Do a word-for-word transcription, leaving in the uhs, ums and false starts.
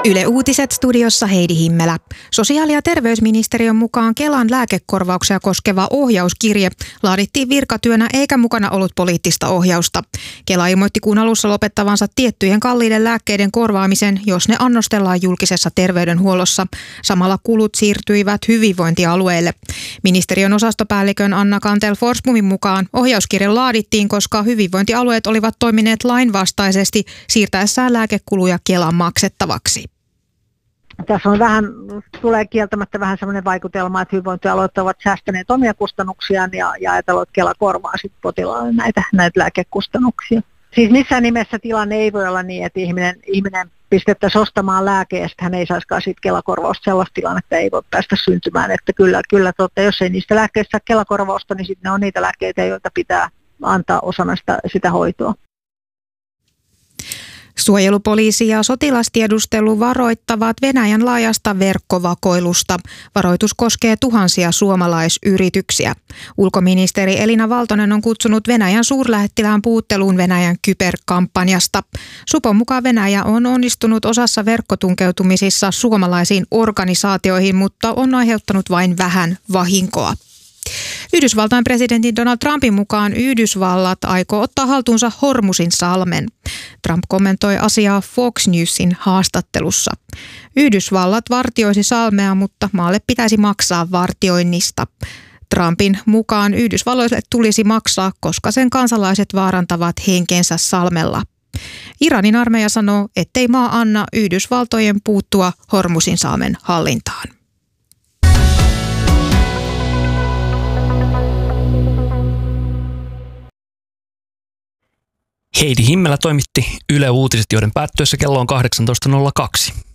Yle Uutiset studiossa Heidi Himmelä. Sosiaali- ja terveysministeriön mukaan Kelan lääkekorvauksia koskeva ohjauskirje laadittiin virkatyönä eikä mukana ollut poliittista ohjausta. Kela ilmoitti kuun alussa lopettavansa tiettyjen kalliiden lääkkeiden korvaamisen, jos ne annostellaan julkisessa terveydenhuollossa. Samalla kulut siirtyivät hyvinvointialueille. Ministeriön osastopäällikön Anna Kantel-Forsblomin mukaan ohjauskirje laadittiin, koska hyvinvointialueet olivat toimineet lainvastaisesti siirtäessään lääkekuluja Kelan maksettavaksi. Tässä on vähän, tulee kieltämättä vähän sellainen vaikutelma, että hyvinvointialueet ovat säästäneet omia kustannuksiaan ja, ja ajatellaan, että Kela korvaa sitten potilaalle näitä, näitä lääkekustannuksia. Siis missään nimessä tilanne ei voi olla niin, että ihminen, ihminen pistettäisiin ostamaan lääkeestä, hän ei saisikaan sitten Kela-korvausta. Sellaista tilannetta ei voi päästä syntymään. Että kyllä, kyllä totta, jos ei niistä lääkkeistä saa Kela-korvausta, niin sitten ne on niitä lääkkeitä, joita pitää antaa osana sitä, sitä hoitoa. Suojelupoliisi ja sotilastiedustelu varoittavat Venäjän laajasta verkkovakoilusta. Varoitus koskee tuhansia suomalaisyrityksiä. Ulkoministeri Elina Valtonen on kutsunut Venäjän suurlähettilään puutteluun Venäjän kyberkampanjasta. Supon mukaan Venäjä on onnistunut osassa verkkotunkeutumisissa suomalaisiin organisaatioihin, mutta on aiheuttanut vain vähän vahinkoa. Yhdysvaltain presidentin Donald Trumpin mukaan Yhdysvallat aikoo ottaa haltuunsa Hormuzin salmen. Trump kommentoi asiaa Fox Newsin haastattelussa. Yhdysvallat vartioisi salmea, mutta maalle pitäisi maksaa vartioinnista. Trumpin mukaan Yhdysvalloille tulisi maksaa, koska sen kansalaiset vaarantavat henkensä salmella. Iranin armeija sanoo, ettei maa anna Yhdysvaltojen puuttua Hormuzin salmen hallintaan. Heidi Himmelä toimitti Yle Uutiset, joiden päättyessä kello on kahdeksantoista nolla kaksi.